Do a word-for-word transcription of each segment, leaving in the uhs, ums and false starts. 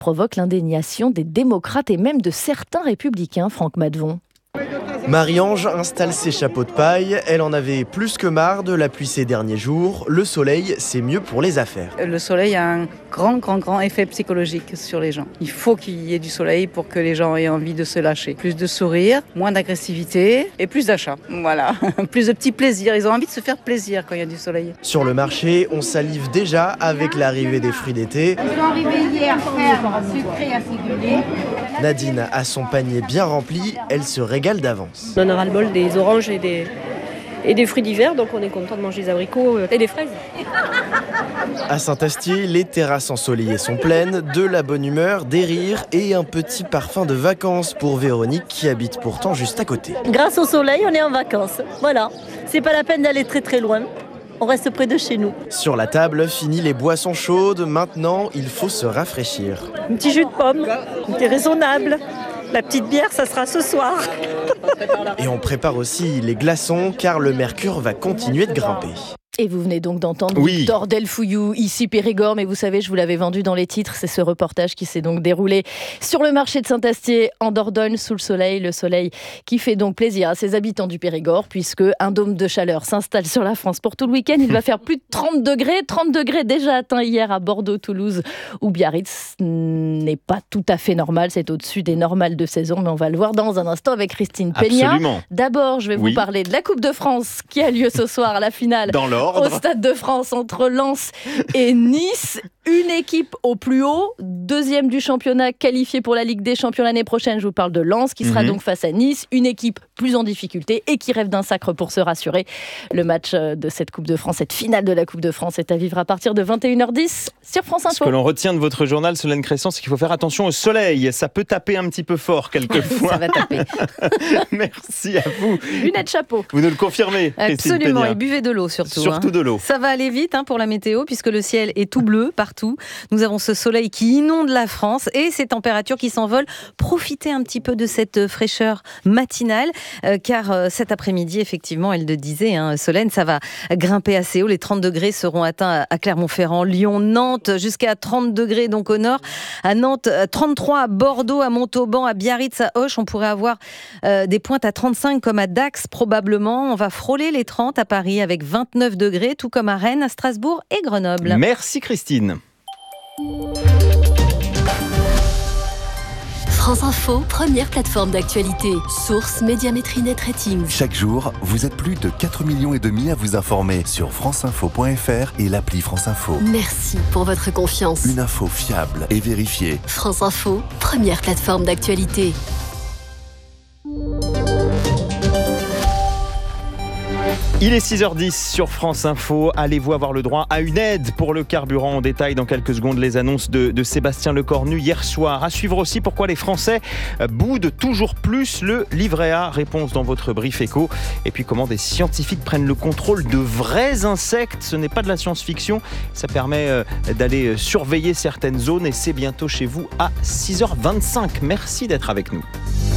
provoque l'indignation des démocrates et même de certains républicains, Franck Madevon. Marie-Ange installe ses chapeaux de paille. Elle en avait plus que marre de la pluie ces derniers jours. Le soleil, c'est mieux pour les affaires. Le soleil a un grand, grand, grand effet psychologique sur les gens. Il faut qu'il y ait du soleil pour que les gens aient envie de se lâcher. Plus de sourires, moins d'agressivité et plus d'achats. Voilà, plus de petits plaisirs. Ils ont envie de se faire plaisir quand il y a du soleil. Sur le marché, on salive déjà avec l'arrivée des fruits d'été. Ils sont arrivés hier, ferme, sucré, acidulé. Nadine a son panier bien rempli. Elle se régale d'avance. On en a ras-le-bol des oranges et des, et des fruits d'hiver, donc on est content de manger des abricots et des fraises. À Saint-Astier, les terrasses ensoleillées sont pleines, de la bonne humeur, des rires et un petit parfum de vacances pour Véronique qui habite pourtant juste à côté. Grâce au soleil, on est en vacances. Voilà, c'est pas la peine d'aller très très loin. On reste près de chez nous. Sur la table, fini les boissons chaudes. Maintenant, il faut se rafraîchir. Un petit jus de pomme, c'est raisonnable. La petite bière, ça sera ce soir. Et on prépare aussi les glaçons car le mercure va continuer de grimper. Et vous venez donc d'entendre Oui. Victor Delfouillou, ici Périgord, mais vous savez, je vous l'avais vendu dans les titres, c'est ce reportage qui s'est donc déroulé sur le marché de Saint-Astier, en Dordogne, sous le soleil, le soleil qui fait donc plaisir à ses habitants du Périgord, puisque un dôme de chaleur s'installe sur la France pour tout le week-end. Il va faire plus de trente degrés, trente degrés déjà atteints hier à Bordeaux, Toulouse ou Biarritz. N'est pas tout à fait normal, c'est au-dessus des normales de saison, mais on va le voir dans un instant avec Christine Peña. Absolument. D'abord, je vais Oui. vous parler de la Coupe de France qui a lieu ce soir à la finale. Dans l'ordre. Au Stade de France entre Lens et Nice. Une équipe au plus haut, deuxième du championnat, qualifiée pour la Ligue des Champions l'année prochaine. Je vous parle de Lens qui sera Mhm. donc face à Nice. Une équipe plus en difficulté et qui rêve d'un sacre pour se rassurer. Le match de cette Coupe de France, cette finale de la Coupe de France est à vivre à partir de vingt et une heures dix sur France Ce Info. que l'on retient de votre journal, Solène Crescent, c'est qu'il faut faire attention au soleil. Ça peut taper un petit peu fort quelquefois. Ça va taper. Merci à vous. Lunettes, chapeau. Vous nous le confirmez, Christine Absolument, Peña. et buvez de l'eau surtout. Surtout hein. de l'eau. Ça va aller vite hein, pour la météo puisque le ciel est tout bleu partout. Nous avons ce soleil qui inonde la France et ces températures qui s'envolent. Profitez un petit peu de cette fraîcheur matinale euh, car euh, cet après-midi, effectivement, elle le disait, hein, Solène, ça va grimper assez haut. Les trente degrés seront atteints à Clermont-Ferrand, Lyon, Nantes, jusqu'à trente degrés donc au nord. À Nantes, trente-trois à Bordeaux, à Montauban, à Biarritz, à Auch. On pourrait avoir euh, des pointes à trente-cinq comme à Dax probablement. On va frôler les trente à Paris avec vingt-neuf degrés, tout comme à Rennes, à Strasbourg et Grenoble. Merci Christine. France Info, première plateforme d'actualité. Source Médiamétrie Net Ratings. Chaque jour, vous êtes plus de quatre millions et demi à vous informer sur franceinfo point f r et l'appli France Info. Merci pour votre confiance. Une info fiable et vérifiée. France Info, première plateforme d'actualité. Il est six heures dix sur France Info. Allez-vous avoir le droit à une aide pour le carburant? En détail dans quelques secondes les annonces de, de Sébastien Lecornu hier soir. À suivre aussi pourquoi les Français boudent toujours plus le livret A. Réponse dans votre brief éco. Et puis comment des scientifiques prennent le contrôle de vrais insectes. Ce n'est pas de la science-fiction. Ça permet d'aller surveiller certaines zones et c'est bientôt chez vous à six heures vingt-cinq. Merci d'être avec nous.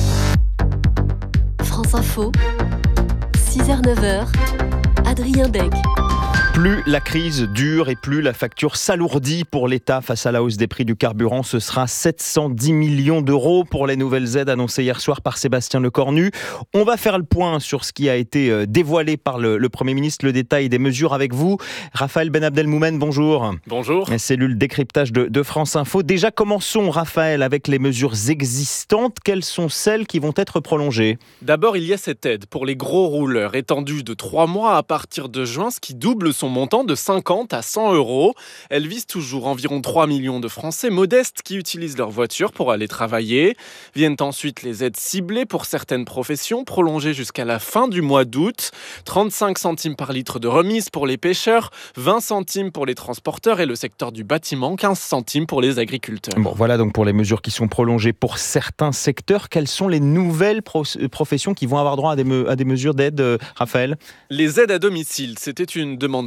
France Info, six heures neuf heures, Adrien Beck. Plus la crise dure et plus la facture s'alourdit pour l'État face à la hausse des prix du carburant. Ce sera sept cent dix millions d'euros pour les nouvelles aides annoncées hier soir par Sébastien Lecornu. On va faire le point sur ce qui a été dévoilé par le, le Premier ministre, le détail des mesures avec vous. Raphaël Ben Abdelmoumen, bonjour. Bonjour. Cellule décryptage de, de France Info. Déjà, commençons, Raphaël, avec les mesures existantes. Quelles sont celles qui vont être prolongées? D'abord, il y a cette aide pour les gros rouleurs, étendue de trois mois à partir de juin, ce qui double son montant de cinquante à cent euros. Elle vise toujours environ trois millions de Français modestes qui utilisent leur voiture pour aller travailler. Viennent ensuite les aides ciblées pour certaines professions, prolongées jusqu'à la fin du mois d'août. trente-cinq centimes par litre de remise pour les pêcheurs, vingt centimes pour les transporteurs et le secteur du bâtiment, quinze centimes pour les agriculteurs. Bon, voilà donc pour les mesures qui sont prolongées pour certains secteurs. Quelles sont les nouvelles pro- professions qui vont avoir droit à des, me- à des mesures d'aide, euh, Raphaël? Les aides à domicile, c'était une demande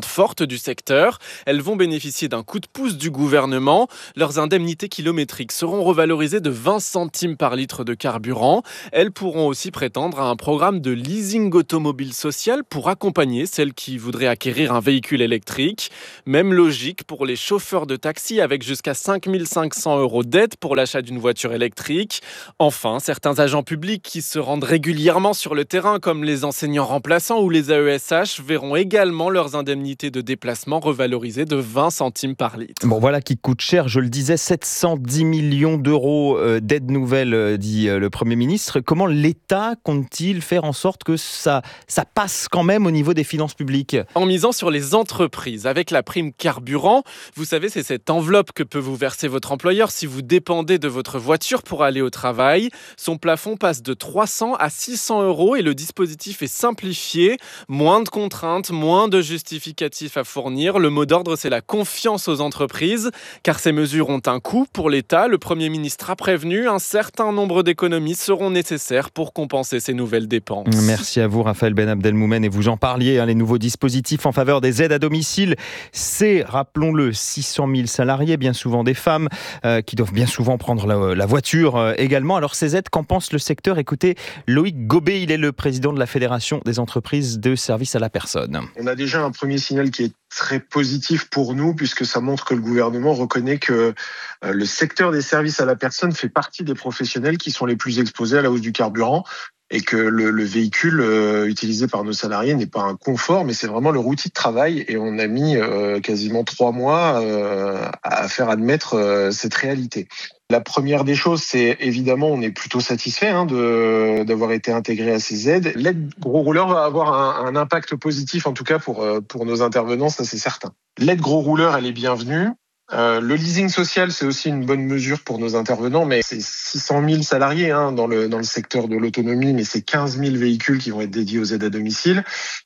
fortes du secteur. Elles vont bénéficier d'un coup de pouce du gouvernement. Leurs indemnités kilométriques seront revalorisées de vingt centimes par litre de carburant. Elles pourront aussi prétendre à un programme de leasing automobile social pour accompagner celles qui voudraient acquérir un véhicule électrique. Même logique pour les chauffeurs de taxi avec jusqu'à cinq mille cinq cents euros d'aide pour l'achat d'une voiture électrique. Enfin, certains agents publics qui se rendent régulièrement sur le terrain comme les enseignants remplaçants ou les A E S H verront également leurs indemnités de déplacement revalorisées de vingt centimes par litre. Bon, voilà qui coûte cher, je le disais, sept cent dix millions d'euros d'aide nouvelle, dit le Premier ministre. Comment l'État compte-t-il faire en sorte que ça, ça passe quand même au niveau des finances publiques ? En misant sur les entreprises, avec la prime carburant. Vous savez, c'est cette enveloppe que peut vous verser votre employeur si vous dépendez de votre voiture pour aller au travail. Son plafond passe de trois cents à six cents euros et le dispositif est simplifié. Moins de contraintes, moins de justificatifs à fournir. Le mot d'ordre, c'est la confiance aux entreprises, car ces mesures ont un coût pour l'État. Le Premier ministre a prévenu, un certain nombre d'économies seront nécessaires pour compenser ces nouvelles dépenses. Merci à vous, Raphaël Ben Abdelmoumen. Et vous en parliez, hein, les nouveaux dispositifs en faveur des aides à domicile, c'est, rappelons-le, six cent mille salariés, bien souvent des femmes, euh, qui doivent bien souvent prendre la, la voiture euh, également. Alors ces aides, qu'en pense le secteur ? Écoutez, Loïc Gobet, il est le président de la Fédération des entreprises de services à la personne. On a déjà un premier signal qui est très positif pour nous, puisque ça montre que le gouvernement reconnaît que euh, le secteur des services à la personne fait partie des professionnels qui sont les plus exposés à la hausse du carburant. Et que le, le véhicule euh, utilisé par nos salariés n'est pas un confort, mais c'est vraiment leur outil de travail. Et on a mis euh, quasiment trois mois euh, à faire admettre euh, cette réalité. La première des choses, c'est évidemment, on est plutôt satisfait hein, de, d'avoir été intégré à ces aides. L'aide gros rouleur va avoir un, un impact positif, en tout cas pour, pour nos intervenants, ça c'est certain. L'aide gros rouleur, elle est bienvenue. Euh, le leasing social, c'est aussi une bonne mesure pour nos intervenants, mais c'est six cent mille salariés hein, dans le dans le secteur de l'autonomie, mais c'est quinze mille véhicules qui vont être dédiés aux aides à domicile.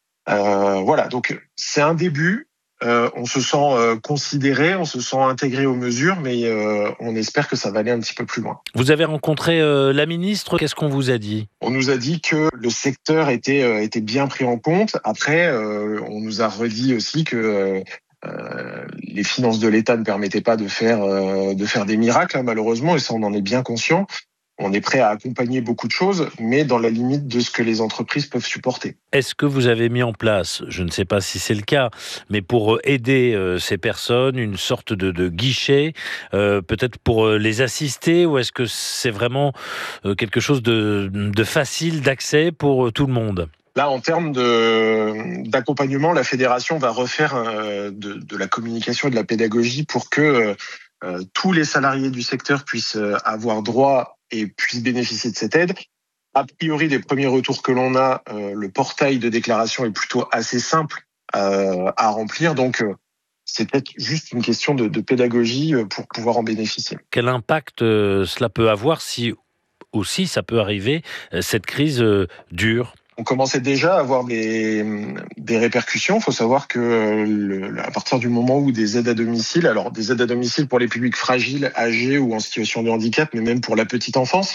Euh, voilà, donc c'est un début. Euh, on se sent euh, considéré, on se sent intégré aux mesures, mais euh, on espère que ça va aller un petit peu plus loin. Vous avez rencontré euh, la ministre, qu'est-ce qu'on vous a dit ? On nous a dit que le secteur était euh, était bien pris en compte. Après, euh, on nous a redit aussi que euh, Euh, les finances de l'État ne permettaient pas de faire euh, de faire des miracles, hein, malheureusement, et ça on en est bien conscient. On est prêt à accompagner beaucoup de choses, mais dans la limite de ce que les entreprises peuvent supporter. Est-ce que vous avez mis en place, je ne sais pas si c'est le cas, mais pour aider euh, ces personnes, une sorte de, de guichet, euh, peut-être pour euh, les assister, ou est-ce que c'est vraiment euh, quelque chose de, de facile d'accès pour euh, tout le monde ? Là, en termes de, d'accompagnement, la fédération va refaire euh, de, de la communication et de la pédagogie pour que euh, tous les salariés du secteur puissent avoir droit et puissent bénéficier de cette aide. A priori, des premiers retours que l'on a, euh, le portail de déclaration est plutôt assez simple euh, à remplir. Donc, euh, c'est peut-être juste une question de, de pédagogie pour pouvoir en bénéficier. Quel impact euh, cela peut avoir si aussi ça peut arriver, euh, cette crise euh, dure ? On commençait déjà à avoir des, des répercussions. Il faut savoir que le, à partir du moment où des aides à domicile, alors des aides à domicile pour les publics fragiles, âgés ou en situation de handicap, mais même pour la petite enfance,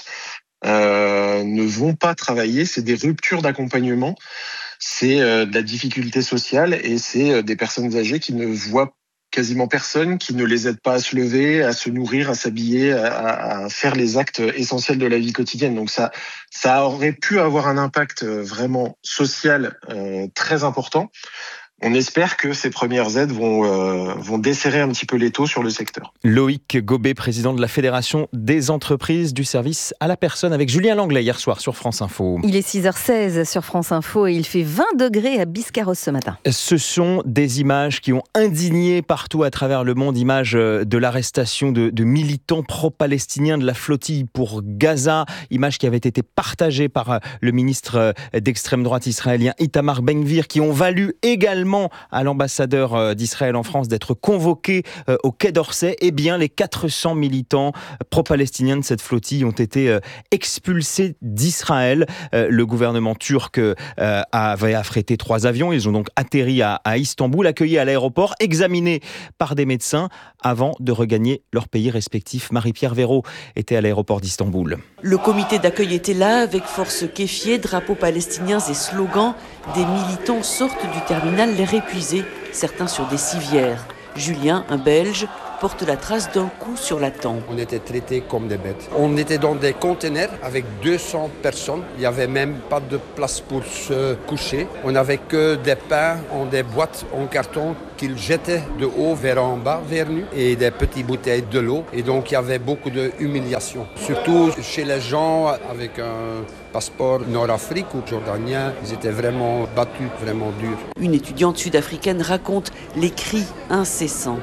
euh, ne vont pas travailler. C'est des ruptures d'accompagnement, c'est euh, de la difficulté sociale et c'est euh, des personnes âgées qui ne voient quasiment personne, qui ne les aide pas à se lever, à se nourrir, à s'habiller, à, à faire les actes essentiels de la vie quotidienne. Donc ça, ça aurait pu avoir un impact vraiment social euh, très important. On espère que ces premières aides vont, euh, vont desserrer un petit peu l'étau sur le secteur. Loïc Gobet, président de la Fédération des entreprises du service à la personne, avec Julien Langlais hier soir sur France Info. Il est six heures seize sur France Info et il fait vingt degrés à Biscarrosse ce matin. Ce sont des images qui ont indigné partout à travers le monde, images de l'arrestation de, de militants pro-palestiniens de la flottille pour Gaza, images qui avaient été partagées par le ministre d'extrême droite israélien Itamar Ben-Gvir, qui ont valu également à l'ambassadeur d'Israël en France d'être convoqué au Quai d'Orsay. Eh bien, les quatre cents militants pro-palestiniens de cette flottille ont été expulsés d'Israël. Le gouvernement turc avait affrété trois avions. Ils ont donc atterri à, à Istanbul, accueillis à l'aéroport, examinés par des médecins avant de regagner leur pays respectif. Marie-Pierre Véraud était à l'aéroport d'Istanbul. Le comité d'accueil était là avec force kéfier, drapeaux palestiniens et slogans. Des militants sortent du terminal l'air épuisés, certains sur des civières. Julien, un Belge, porte la trace d'un coup sur la tempe. On était traités comme des bêtes. On était dans des containers avec deux cents personnes. Il n'y avait même pas de place pour se coucher. On n'avait que des pains en des boîtes en carton qu'ils jetaient de haut vers en bas, vers nous, et des petites bouteilles de l'eau. Et donc il y avait beaucoup d'humiliation. Surtout chez les gens avec un passeport nord-afrique ou jordanien, ils étaient vraiment battus, vraiment durs. Une étudiante sud-africaine raconte les cris incessants.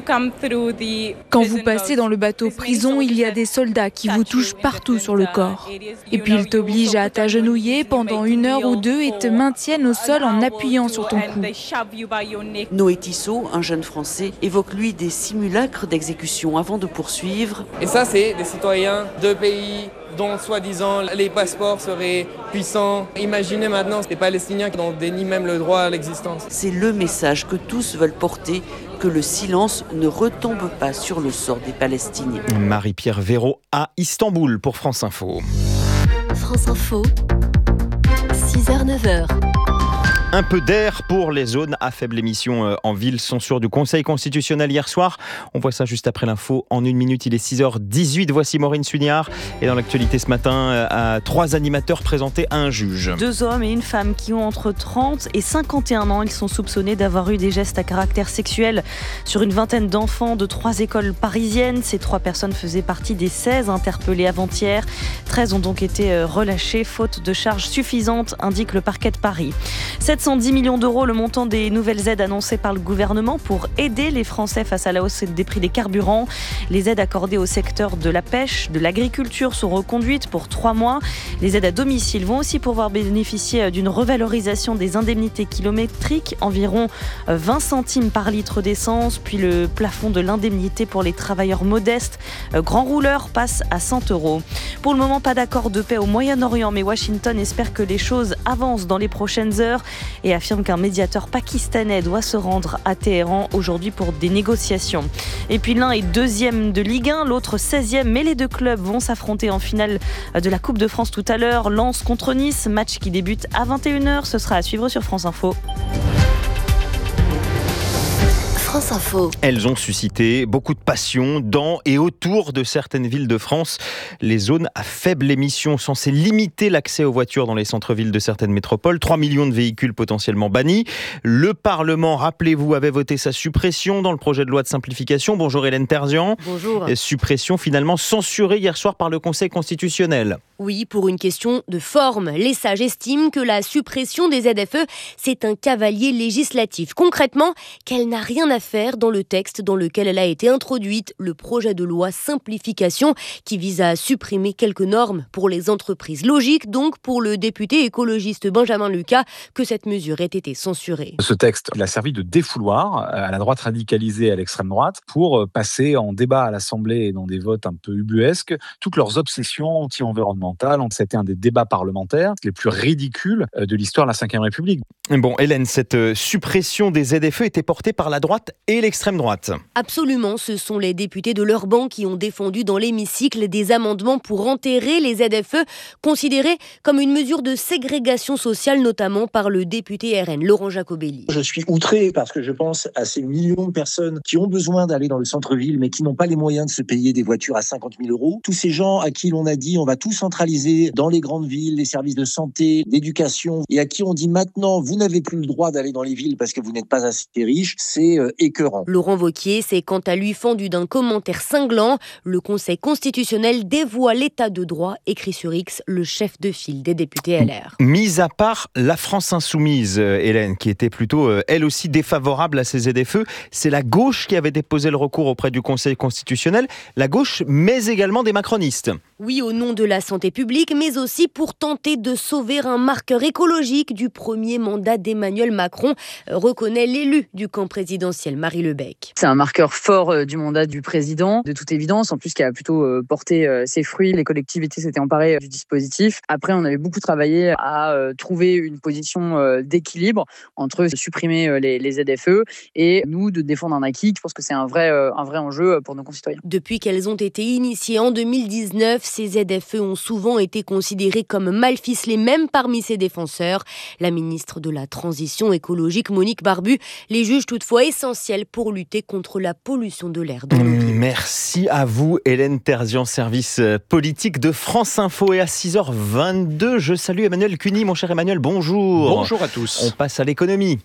Quand vous passez dans le bateau prison, il y a des soldats qui vous touchent partout sur le corps. Et puis ils t'obligent à t'agenouiller pendant une heure ou deux et te maintiennent au sol en appuyant sur ton cou. Noé Tissot, un jeune Français, évoque lui des simulacres d'exécution avant de poursuivre. Et ça, c'est des citoyens de pays dont soi-disant les passeports seraient puissants. Imaginez maintenant les Palestiniens qui en dénient même le droit à l'existence. C'est le message que tous veulent porter, que le silence ne retombe pas sur le sort des Palestiniens. Marie-Pierre Véraud à Istanbul pour France Info. France Info, six heures neuf heures. Un peu d'air pour les zones à faible émission en ville. Censure du Conseil constitutionnel hier soir. On voit ça juste après l'info. En une minute, il est six heures dix-huit. Voici Maureen Sugnard. Et dans l'actualité ce matin, à trois animateurs présentés à un juge. Deux hommes et une femme qui ont entre trente et cinquante et un ans. Ils sont soupçonnés d'avoir eu des gestes à caractère sexuel sur une vingtaine d'enfants de trois écoles parisiennes. Ces trois personnes faisaient partie des seize interpellées avant-hier. treize ont donc été relâchées faute de charges suffisantes, indique le parquet de Paris. sept cent dix millions d'euros, le montant des nouvelles aides annoncées par le gouvernement pour aider les Français face à la hausse des prix des carburants. Les aides accordées au secteur de la pêche, de l'agriculture sont reconduites pour trois mois. Les aides à domicile vont aussi pouvoir bénéficier d'une revalorisation des indemnités kilométriques, environ vingt centimes par litre d'essence, puis le plafond de l'indemnité pour les travailleurs modestes, grands rouleurs, passe à cent euros. Pour le moment, pas d'accord de paix au Moyen-Orient, mais Washington espère que les choses avancent dans les prochaines heures et affirme qu'un médiateur pakistanais doit se rendre à Téhéran aujourd'hui pour des négociations. Et puis l'un est deuxième de Ligue un, l'autre seizième, mais les deux clubs vont s'affronter en finale de la Coupe de France tout à l'heure. Lens contre Nice, match qui débute à vingt et une heures, ce sera à suivre sur France Info. France Info. Elles ont suscité beaucoup de passion dans et autour de certaines villes de France. Les zones à faible émission censées limiter l'accès aux voitures dans les centres-villes de certaines métropoles. trois millions de véhicules potentiellement bannis. Le Parlement, rappelez-vous, avait voté sa suppression dans le projet de loi de simplification. Bonjour Hélène Terzian. Bonjour. Suppression finalement censurée hier soir par le Conseil constitutionnel. Oui, pour une question de forme. Les sages estiment que la suppression des Z F E, c'est un cavalier législatif. Concrètement, qu'elle n'a rien à faire dans le texte dans lequel elle a été introduite, le projet de loi simplification qui vise à supprimer quelques normes pour les entreprises. Logique donc pour le député écologiste Benjamin Lucas que cette mesure ait été censurée. Ce texte, il a servi de défouloir à la droite radicalisée et à l'extrême droite pour passer en débat à l'Assemblée et dans des votes un peu ubuesques toutes leurs obsessions anti-environnementales. C'était un des débats parlementaires les plus ridicules de l'histoire de la cinquième République. Bon, Hélène, cette suppression des Z F E était portée par la droite et l'extrême droite. Absolument, ce sont les députés de leur banc qui ont défendu dans l'hémicycle des amendements pour enterrer les Z F E, considérés comme une mesure de ségrégation sociale, notamment par le député R N, Laurent Jacobelli. Je suis outré parce que je pense à ces millions de personnes qui ont besoin d'aller dans le centre-ville, mais qui n'ont pas les moyens de se payer des voitures à cinquante mille euros. Tous ces gens à qui l'on a dit on va tout centraliser dans les grandes villes, les services de santé, d'éducation, et à qui on dit maintenant vous n'avez plus le droit d'aller dans les villes parce que vous n'êtes pas assez riche, c'est euh, écœurant. Laurent Wauquiez s'est quant à lui fendu d'un commentaire cinglant. Le Conseil constitutionnel dévoie l'état de droit, écrit sur X le chef de file des députés L R. Mis à part la France insoumise, Hélène, qui était plutôt elle aussi défavorable à ces Z F E, c'est la gauche qui avait déposé le recours auprès du Conseil constitutionnel. La gauche, mais également des macronistes. Oui, au nom de la santé publique, mais aussi pour tenter de sauver un marqueur écologique du premier mandat d'Emmanuel Macron, reconnaît l'élu du camp présidentiel, Marie Lebec. C'est un marqueur fort du mandat du président, de toute évidence, en plus qui a plutôt porté ses fruits. Les collectivités s'étaient emparées du dispositif. Après, on avait beaucoup travaillé à trouver une position d'équilibre entre supprimer les, les Z F E et nous de défendre un acquis. Je pense que c'est un vrai, un vrai enjeu pour nos concitoyens. Depuis qu'elles ont été initiées en deux mille dix-neuf, Ces Z F E ont souvent été considérés comme mal ficelés, même parmi ses défenseurs. La ministre de la Transition écologique, Monique Barbu, les juge toutefois essentiels pour lutter contre la pollution de l'air dans nos villes. Merci à vous, Hélène Terzian, service politique de France Info. Et à six heures vingt-deux, je salue Emmanuel Cuny. Mon cher Emmanuel, bonjour. Bonjour à tous. On passe à l'économie.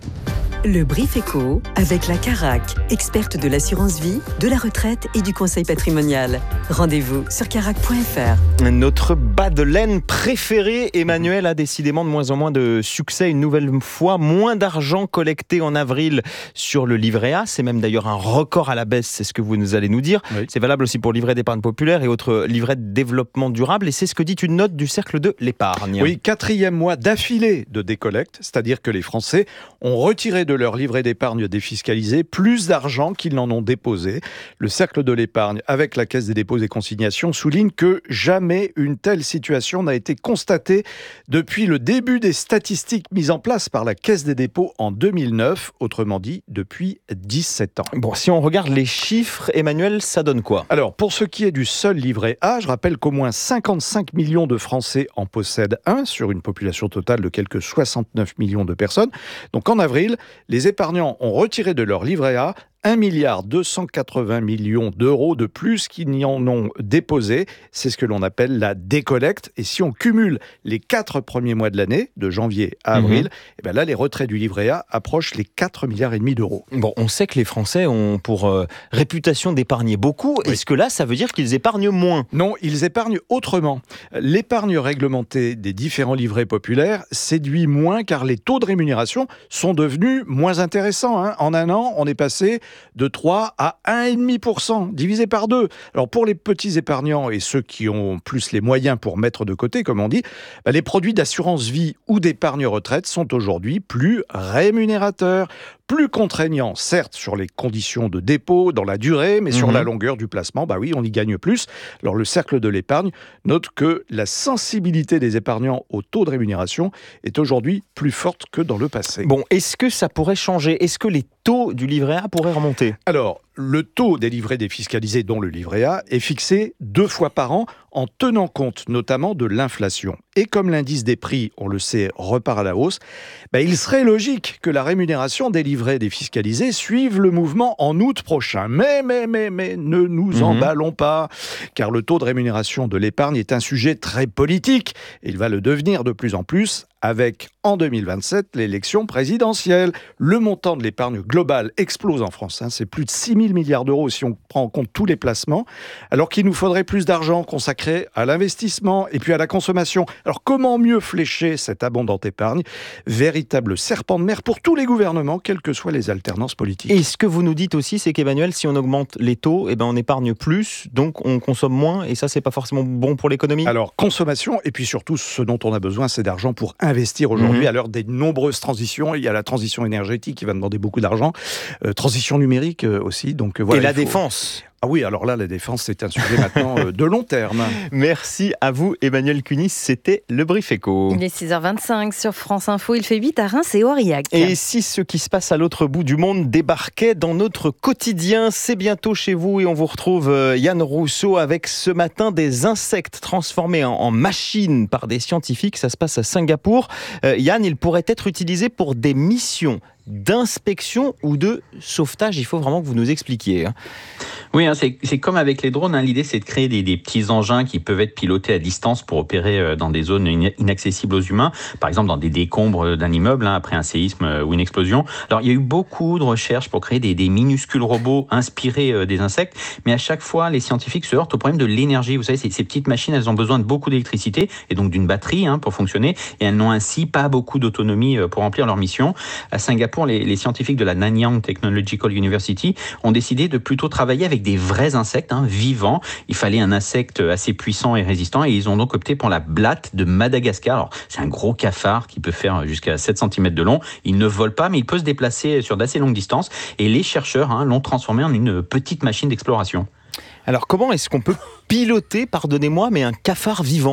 Le Brief Éco avec la Carac, experte de l'assurance vie, de la retraite et du conseil patrimonial. Rendez-vous sur carac point f r. Notre bas de laine préféré, Emmanuel, a décidément de moins en moins de succès. Une nouvelle fois, moins d'argent collecté en avril sur le livret A. C'est même d'ailleurs un record à la baisse, c'est ce que vous nous allez nous dire. Oui. C'est valable aussi pour le livret d'épargne populaire et autres livrets de développement durable. Et c'est ce que dit une note du Cercle de l'épargne. Oui, quatrième mois d'affilée de décollecte, c'est-à-dire que les Français ont retiré de leur livret d'épargne défiscalisé plus d'argent qu'ils n'en ont déposé. Le Cercle de l'épargne, avec la Caisse des dépôts et consignations, souligne que jamais une telle situation n'a été constatée depuis le début des statistiques mises en place par la Caisse des dépôts en deux mille neuf, autrement dit depuis dix-sept ans. Bon, si on regarde les chiffres, Emmanuel, ça donne quoi ? Alors, pour ce qui est du seul livret A, je rappelle qu'au moins cinquante-cinq millions de Français en possèdent un, sur une population totale de quelques soixante-neuf millions de personnes. Donc en avril, les épargnants ont retiré de leur livret A un milliard deux cent quatre-vingts millions d'euros de plus qu'ils n'y en ont déposé. C'est ce que l'on appelle la décollecte. Et si on cumule les quatre premiers mois de l'année, de janvier à avril, mmh. et bien là, les retraits du livret A approchent les quatre milliards et demi d'euros. Bon, on sait que les Français ont pour euh, réputation d'épargner beaucoup. Oui. Est-ce que là, ça veut dire qu'ils épargnent moins ? Non, ils épargnent autrement. L'épargne réglementée des différents livrets populaires séduit moins car les taux de rémunération sont devenus moins intéressants. Hein. En un an, on est passé de trois à un virgule cinq pour cent, divisé par deux. Alors pour les petits épargnants et ceux qui ont plus les moyens pour mettre de côté, comme on dit, bah les produits d'assurance vie ou d'épargne retraite sont aujourd'hui plus rémunérateurs, plus contraignants, certes, sur les conditions de dépôt, dans la durée, mais mmh. sur la longueur du placement, bah oui, on y gagne plus. Alors le Cercle de l'épargne note que la sensibilité des épargnants au taux de rémunération est aujourd'hui plus forte que dans le passé. Bon, est-ce que ça pourrait changer ? Est-ce que les taux du livret A pourraient remonter ? Alors, le taux des livrets défiscalisés, dont le livret A, est fixé deux fois par an en tenant compte notamment de l'inflation. Et comme l'indice des prix, on le sait, repart à la hausse, bah, il serait logique que la rémunération des livrets défiscalisés suive le mouvement en août prochain. Mais, mais, mais, mais, ne nous mmh. emballons pas, car le taux de rémunération de l'épargne est un sujet très politique. Et il va le devenir de plus en plus avec, en deux mille vingt-sept, l'élection présidentielle. Le montant de l'épargne globale explose en France. Hein, c'est plus de six mille milliards d'euros si on prend en compte tous les placements, alors qu'il nous faudrait plus d'argent consacré à l'investissement et puis à la consommation. Alors comment mieux flécher cette abondante épargne ? Véritable serpent de mer pour tous les gouvernements, quelles que soient les alternances politiques. Et ce que vous nous dites aussi, c'est qu'Emmanuel, si on augmente les taux, eh ben on épargne plus, donc on consomme moins, et ça, c'est pas forcément bon pour l'économie ? Alors, consommation, et puis surtout, ce dont on a besoin, c'est d'argent pour investir aujourd'hui, mmh. à l'heure des nombreuses transitions. Il y a la transition énergétique qui va demander beaucoup d'argent, euh, transition numérique euh, aussi. Donc, euh, voilà, et la faut... défense ? Ah oui, alors là, la défense, c'est un sujet maintenant euh, de long terme. Merci à vous, Emmanuel Cuny. C'était le Brief Éco. Il est six heures vingt-cinq sur France Info. Il fait huit à Reims et Aurillac. Et si ce qui se passe à l'autre bout du monde débarquait dans notre quotidien, c'est bientôt chez vous et on vous retrouve Yann Rousseau avec ce matin des insectes transformés en, en machines par des scientifiques. Ça se passe à Singapour. Euh, Yann, ils pourraient être utilisés pour des missions d'inspection ou de sauvetage. Il faut vraiment que vous nous expliquiez. Hein. Oui, hein, c'est, c'est comme avec les drones. Hein. L'idée, c'est de créer des, des petits engins qui peuvent être pilotés à distance pour opérer dans des zones inaccessibles aux humains. Par exemple, dans des décombres d'un immeuble, hein, après un séisme ou une explosion. Alors, il y a eu beaucoup de recherches pour créer des, des minuscules robots inspirés euh, des insectes. Mais à chaque fois, les scientifiques se heurtent au problème de l'énergie. Vous savez, ces, ces petites machines, elles ont besoin de beaucoup d'électricité et donc d'une batterie hein, pour fonctionner. Et elles n'ont ainsi pas beaucoup d'autonomie pour remplir leur mission. À Singapour, Les, les scientifiques de la Nanyang Technological University ont décidé de plutôt travailler avec des vrais insectes hein, vivants. Il fallait un insecte assez puissant et résistant et ils ont donc opté pour la blatte de Madagascar. Alors, c'est un gros cafard qui peut faire jusqu'à sept centimètres de long. Il ne vole pas, mais il peut se déplacer sur d'assez longues distances. Et les chercheurs hein, l'ont transformé en une petite machine d'exploration. Alors, comment est-ce qu'on peut piloter, pardonnez-moi, mais un cafard vivant ?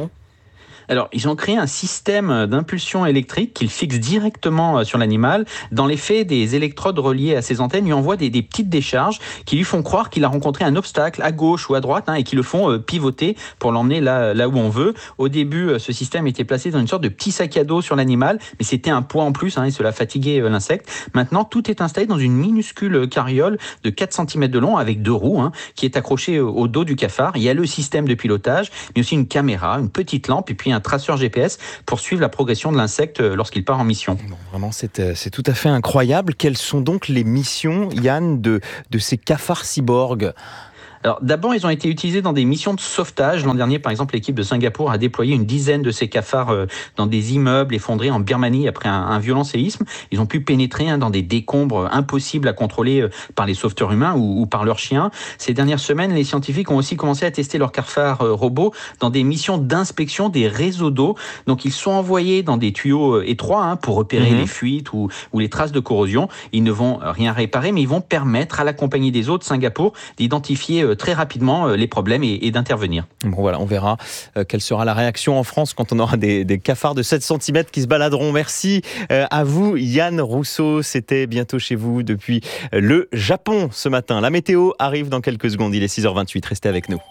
Alors, ils ont créé un système d'impulsion électrique qu'ils fixent directement sur l'animal. Dans les faits, des électrodes reliées à ces antennes lui envoient des, des petites décharges qui lui font croire qu'il a rencontré un obstacle à gauche ou à droite hein, et qui le font euh, pivoter pour l'emmener là, là où on veut. Au début, euh, ce système était placé dans une sorte de petit sac à dos sur l'animal, mais c'était un poids en plus hein, et cela fatiguait euh, l'insecte. Maintenant, tout est installé dans une minuscule carriole de quatre centimètres de long avec deux roues hein, qui est accrochée au dos du cafard. Il y a le système de pilotage, mais aussi une caméra, une petite lampe et puis un traceur G P S pour suivre la progression de l'insecte lorsqu'il part en mission. Bon, vraiment, c'est, c'est tout à fait incroyable. Quelles sont donc les missions, Yann, de, de ces cafards cyborgs ? Alors d'abord, ils ont été utilisés dans des missions de sauvetage. L'an dernier, par exemple, l'équipe de Singapour a déployé une dizaine de ces cafards dans des immeubles effondrés en Birmanie après un, un violent séisme. Ils ont pu pénétrer hein, dans des décombres impossibles à contrôler par les sauveteurs humains ou, ou par leurs chiens. Ces dernières semaines, les scientifiques ont aussi commencé à tester leurs cafards robots dans des missions d'inspection des réseaux d'eau. Donc ils sont envoyés dans des tuyaux étroits hein, pour repérer mmh. les fuites ou, ou les traces de corrosion. Ils ne vont rien réparer, mais ils vont permettre à la compagnie des eaux de Singapour d'identifier très rapidement les problèmes et, et d'intervenir. Bon voilà, on verra euh, quelle sera la réaction en France quand on aura des, des cafards de sept centimètres qui se baladeront. Merci euh, à vous Yann Rousseau, c'était Bientôt chez vous depuis le Japon ce matin. La météo arrive dans quelques secondes, il est six heures vingt-huit, restez avec nous.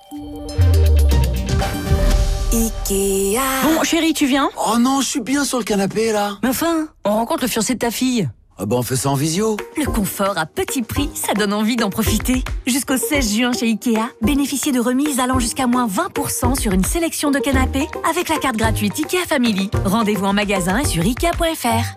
Ikea. Bon chérie, tu viens ? Oh non, je suis bien sur le canapé là. Mais enfin, on rencontre le fiancé de ta fille. Ah bah on fait ça en visio. Le confort à petit prix, ça donne envie d'en profiter. Jusqu'au seize juin chez Ikea, bénéficiez de remises allant jusqu'à moins vingt pour cent sur une sélection de canapés avec la carte gratuite Ikea Family. Rendez-vous en magasin et sur ikea point f r.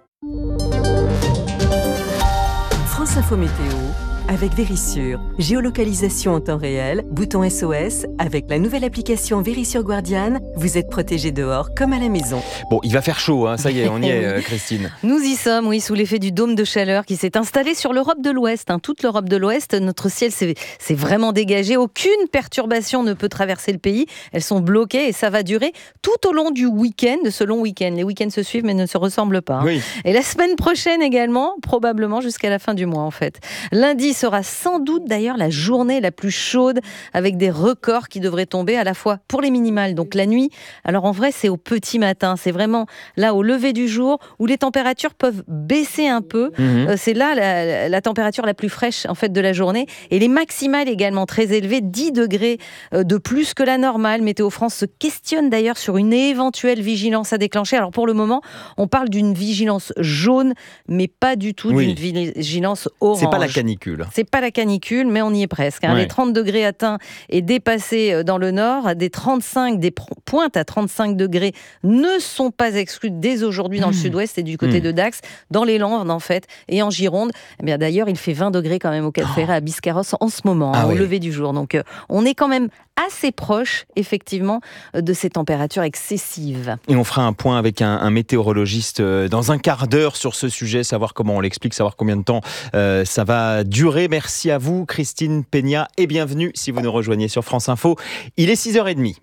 France Info Météo avec Vérissure. Géolocalisation en temps réel, bouton S O S. Avec la nouvelle application Vérissure Guardian, vous êtes protégé dehors comme à la maison. Bon, il va faire chaud, hein, ça y est, on y est, euh, Christine. Nous y sommes, oui, sous l'effet du dôme de chaleur qui s'est installé sur l'Europe de l'Ouest. Hein, toute l'Europe de l'Ouest, notre ciel s'est, s'est vraiment dégagé. Aucune perturbation ne peut traverser le pays. Elles sont bloquées et ça va durer tout au long du week-end, de ce long week-end. Les week-ends se suivent mais ne se ressemblent pas. Hein. Oui. Et la semaine prochaine également, probablement jusqu'à la fin du mois en fait. Lundi sera sans doute d'ailleurs la journée la plus chaude avec des records qui devraient tomber à la fois pour les minimales, donc la nuit. Alors en vrai, c'est au petit matin. C'est vraiment là au lever du jour où les températures peuvent baisser un peu. Mmh. Euh, c'est là la, la température la plus fraîche en fait de la journée. Et les maximales également très élevées, dix degrés de plus que la normale. Météo France se questionne d'ailleurs sur une éventuelle vigilance à déclencher. Alors pour le moment, on parle d'une vigilance jaune, mais pas du tout oui. d'une vigilance orange. C'est pas la canicule. C'est pas la canicule, mais on y est presque. Hein. Ouais. Les trente degrés atteints et dépassés dans le nord, des trente-cinq, des pointes à trente-cinq degrés ne sont pas exclues dès aujourd'hui dans mmh. le sud-ouest et du côté mmh. de Dax, dans les Landes en fait, et en Gironde. Eh bien, d'ailleurs, il fait vingt degrés quand même au Cap Ferret à Biscarrosse en ce moment, ah hein, oui. au lever du jour. Donc, euh, on est quand même assez proche, effectivement, de ces températures excessives. Et on fera un point avec un, un météorologiste dans un quart d'heure sur ce sujet, savoir comment on l'explique, savoir combien de temps euh, ça va durer. Merci à vous, Christine Peña, et bienvenue si vous nous rejoignez sur France Info. Il est six heures trente.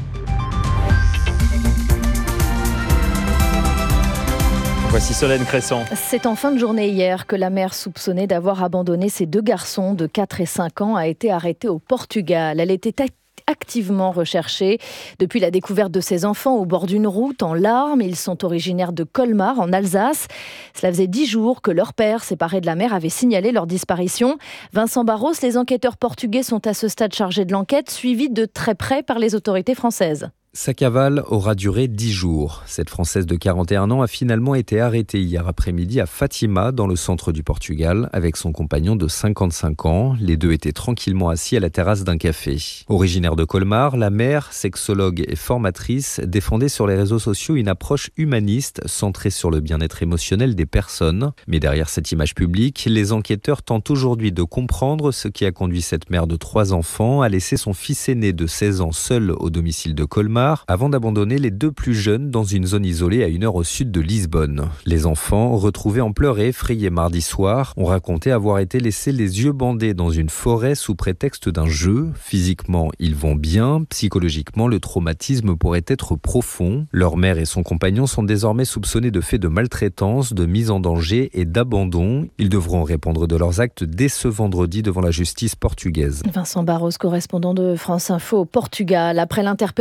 Voici Solène Crescent. C'est en fin de journée hier que la mère soupçonnée d'avoir abandonné ses deux garçons de quatre et cinq ans a été arrêtée au Portugal. Elle était activement recherchés. Depuis la découverte de ces enfants au bord d'une route, en larmes, ils sont originaires de Colmar, en Alsace. Cela faisait dix jours que leur père, séparé de la mère, avait signalé leur disparition. Vincent Barros, les enquêteurs portugais sont à ce stade chargés de l'enquête, suivis de très près par les autorités françaises. Sa cavale aura duré dix jours. Cette Française de quarante et un ans a finalement été arrêtée hier après-midi à Fatima, dans le centre du Portugal, avec son compagnon de cinquante-cinq ans. Les deux étaient tranquillement assis à la terrasse d'un café. Originaire de Colmar, la mère, sexologue et formatrice, défendait sur les réseaux sociaux une approche humaniste centrée sur le bien-être émotionnel des personnes. Mais derrière cette image publique, les enquêteurs tentent aujourd'hui de comprendre ce qui a conduit cette mère de trois enfants à laisser son fils aîné de seize ans seul au domicile de Colmar, avant d'abandonner les deux plus jeunes dans une zone isolée à une heure au sud de Lisbonne. Les enfants, retrouvés en pleurs et effrayés mardi soir, ont raconté avoir été laissés les yeux bandés dans une forêt sous prétexte d'un jeu. Physiquement, ils vont bien. Psychologiquement, le traumatisme pourrait être profond. Leur mère et son compagnon sont désormais soupçonnés de faits de maltraitance, de mise en danger et d'abandon. Ils devront répondre de leurs actes dès ce vendredi devant la justice portugaise. Vincent Barros, correspondant de France Info au Portugal. Après l'interpellation de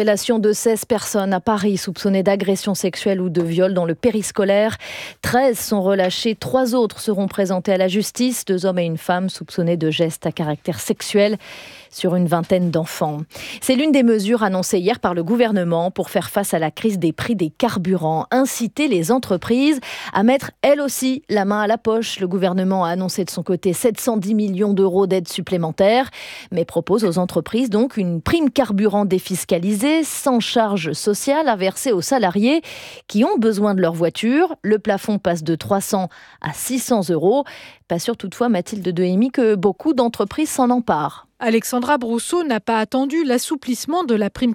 de seize personnes à Paris soupçonnées d'agression sexuelle ou de viol dans le périscolaire. treize sont relâchés, trois autres seront présentés à la justice. Deux hommes et une femme soupçonnés de gestes à caractère sexuel sur une vingtaine d'enfants. C'est l'une des mesures annoncées hier par le gouvernement pour faire face à la crise des prix des carburants. Inciter les entreprises à mettre elles aussi la main à la poche. Le gouvernement a annoncé de son côté sept cent dix millions d'euros d'aides supplémentaires, mais propose aux entreprises donc une prime carburant défiscalisée, sans charge sociale, à verser aux salariés qui ont besoin de leur voiture. Le plafond passe de trois cents à six cents euros. Pas sûr toutefois, Mathilde Dehemi, que beaucoup d'entreprises s'en emparent. Alexandra Brousseau n'a pas attendu l'assouplissement de la prime